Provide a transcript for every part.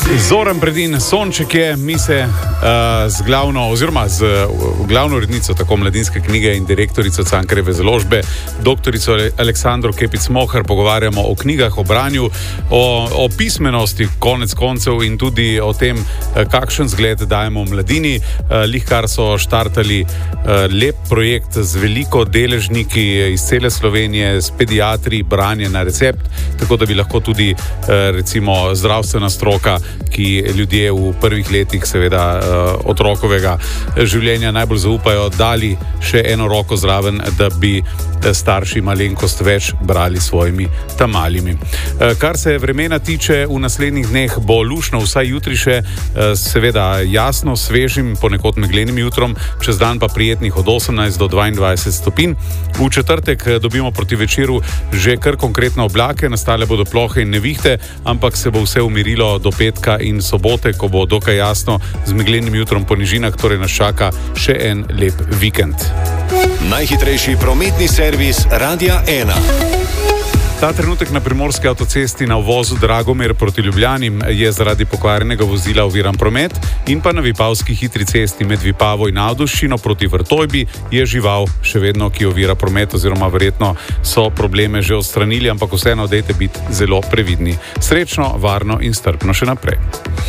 Zoran Predin, Sonček je, mi se z glavno urednico tako Mladinske knjige in direktorico Cankarjeve založbe, doktorico Aleksandro Kepic-Mohar, pogovarjamo o knjigah, o branju, o pismenosti konec koncev in tudi o tem, kakšen zgled dajemo mladini. Lihkar so štartali lep projekt z veliko deležniki iz cele Slovenije, s pediatri, branje na recept, tako da bi lahko tudi recimo zdravstvena stroka, ki ljudje v prvih letih seveda otrokovega življenja najbolj zaupajo, dali še eno roko zraven, da bi starši malenkost več brali svojimi tamalimi. Kar se vremena tiče, v naslednjih dneh bo lušno, vsaj jutri še, seveda jasno, svežim, ponekod meglenim jutrom, čez dan pa prijetnih od 18 do 22 stopinj. V četrtek dobimo proti večeru že kar konkretne oblake, nastale bodo plohe in nevihte, ampak se bo vse umirilo do petka in sobote, ko bo dokaj jasno, z meglenim jutrom po nižinah, torej nas čaka še en lep vikend. Najhitrejši prometni servis Radia 1. Ta trenutek na primorski avtocesti na uvozu Dragomir proti Ljubljani je zaradi pokvarjenega vozila oviran promet in pa na Vipavski hitri cesti med Vipavo in Avduščino proti Vrtojbi je žival še vedno, ki ovira promet, oziroma verjetno so probleme že odstranili, ampak vseeno dajte biti zelo previdni. Srečno, varno in strpno še naprej.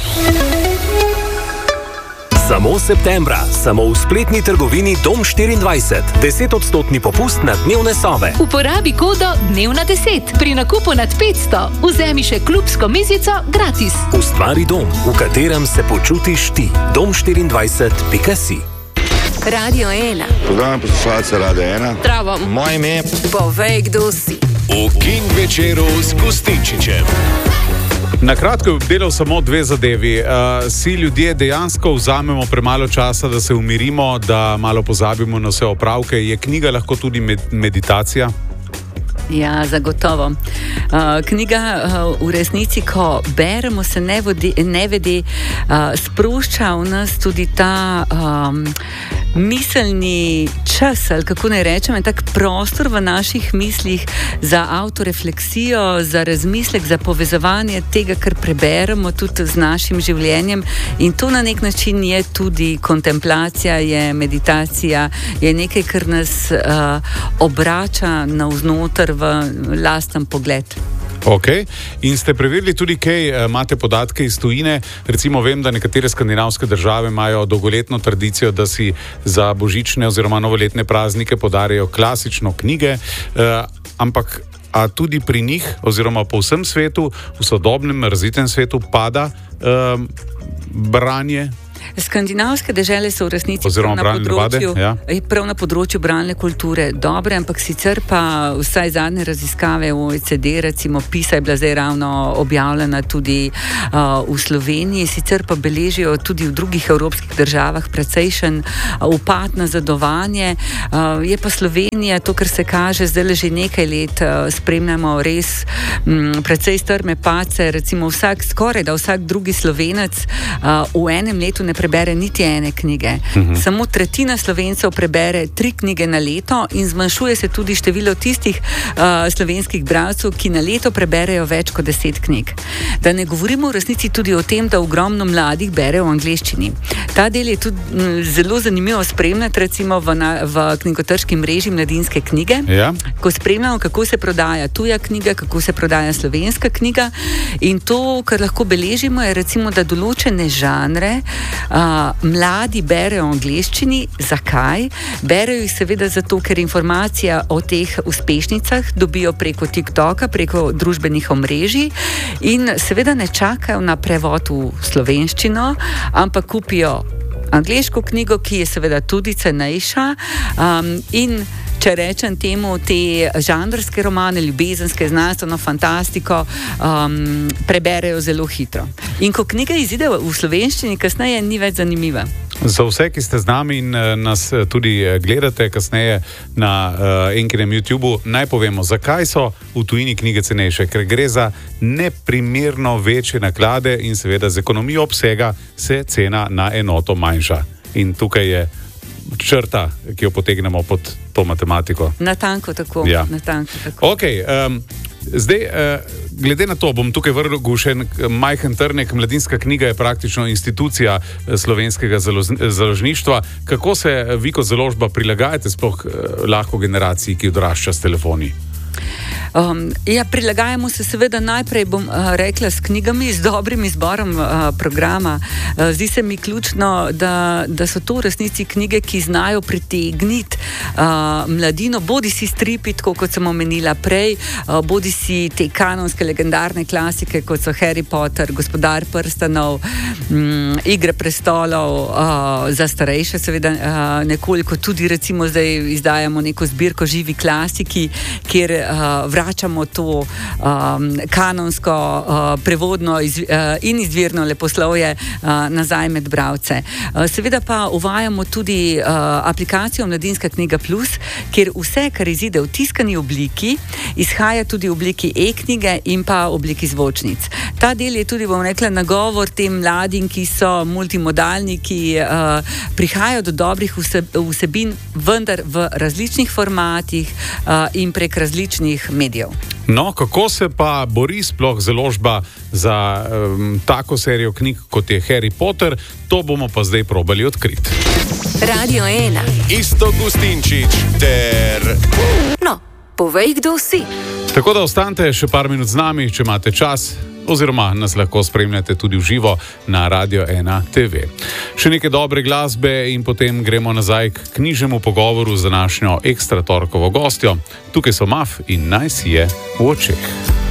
Samo septembra, samo v spletni trgovini Dom 24. 10% popust na dnevne sobe. Uporabi kodo Dnevna10. Pri nakupu nad 500 vzemi še klubsko mizico gratis. Ustvari dom, v katerem se počutiš ti. Dom24.si. Radio 1. Pozdravljam poslušalce Radio 1. Zdravo. Moje ime je... Povej, kdo si. V King večeru s Gustinčičem. Na kratko je obdelal samo dve zadevi. Si ljudje dejansko vzamemo premalo časa, da se umirimo, da malo pozabimo na vse opravke. Je knjiga lahko tudi meditacija? Ja, zagotovo. Knjiga v resnici, ko beremo, se nevede sprošča v nas tudi ta miselni čas, ali kako naj rečem, tak prostor v naših mislih za autorefleksijo, za razmislek, za povezovanje tega, kar preberemo tudi z našim življenjem, in to na nek način je tudi kontemplacija, je meditacija, je nekaj, kar nas obrača navznoter v lasten pogled. Ok, in ste preverili tudi kaj, imate podatke iz tujine, recimo vem, da nekatere skandinavske države imajo dolgoletno tradicijo, da si za božične oziroma novoletne praznike podarijo klasično knjige, ampak a tudi pri njih oziroma po vsem svetu, v sodobnem razvitem svetu pada branje? Skandinavske dežele so v resnici prav na področju bralne kulture dobre, ampak sicer pa vsaj zadnje raziskave OECD, recimo PISA je bila zdaj ravno objavljena tudi v Sloveniji, sicer pa beležijo tudi v drugih evropskih državah precejšen upad nazadovanje. Je pa Slovenija, to, kar se kaže, zdaj že nekaj let spremljamo res precej strme padce, recimo skoraj da vsak drugi Slovenec v enem letu ne prebere niti ene knjige. Samo tretjina Slovencev prebere 3 knjige na leto in zmanjšuje se tudi število tistih slovenskih bralcev, ki na leto preberejo več kot 10 knjig. Da ne govorimo v resnici tudi o tem, da ogromno mladih bere v angleščini. Ta del je tudi zelo zanimivo spremljati, recimo v knjigotrški mreži Mladinske knjige, ko spremljamo, kako se prodaja tuja knjiga, kako se prodaja slovenska knjiga, in to, kar lahko beležimo, je recimo, da določene žanre mladi berejo v angleščini. Zakaj? Berejo jih seveda zato, ker informacija o teh uspešnicah dobijo preko TikToka, preko družbenih omrežij, in seveda ne čakajo na prevod v slovenščino, ampak kupijo angleško knjigo, ki je seveda tudi cenejša, in če rečem temu, te žanrske romane, ljubezenske, znanstveno fantastiko, preberejo zelo hitro. In ko knjiga izide v slovenščini, kasneje ni več zanimiva. Za vse, ki ste z nami in nas tudi gledate kasneje na Enkinem YouTubeu, naj povemo, zakaj so v tujini knjige cenejše. Ker gre za neprimerno večje naklade in seveda z ekonomijo obsega se cena na enoto manjša. In tukaj je črta, ki jo potegnemo pod to matematiko. Natanko tako. Ja. Natanko tako. Ok, Zdaj, glede na to, bom tukaj vrgel še en majhen trnek. Mladinska knjiga je praktično institucija slovenskega založništva. Kako se vi kot založba prilagajate sploh lahko generaciji, ki odrašča s telefoni? Prilagajamo se seveda najprej, bom rekla, s knjigami, z dobrim izborom programa. Zdi se mi ključno, da so to v resnici knjige, ki znajo pritegniti mladino, bodi si stripi, tako kot sem omenila prej, bodi si te kanonske legendarne klasike, kot so Harry Potter, Gospodar prstanov, Igre prestolov, za starejše seveda nekoliko, tudi recimo zdaj izdajamo neko zbirko Živi klasiki, kjer vračamo to kanonsko, prevodno in izvirno leposlovje nazaj med bralce. Seveda pa uvajamo tudi aplikacijo Mladinska knjiga Plus, kjer vse, kar izide v tiskani obliki, izhaja tudi v obliki e-knjige in pa v obliki zvočnic. Ta del je tudi, bom rekla, nagovor tem mladim, ki so multimodalni, ki prihajajo do dobrih vsebin, vendar v različnih formatih in prek različnih medijev. No, kako se pa bori sploh založba za tako serijo knjig, kot je Harry Potter? To bomo pa zdaj probali odkriti. Radio 1. Iztok Gustinčič ter... No, povej, kdo si. Tako da ostanite še par minut z nami, če imate čas, oziroma nas lahko spremljate tudi v živo na Radio 1 TV. Še nekaj dobre glasbe in potem gremo nazaj k knjižnemu pogovoru z današnjo ekstra torkovo gostjo. Tukaj so Maf in Naj si je v očeh.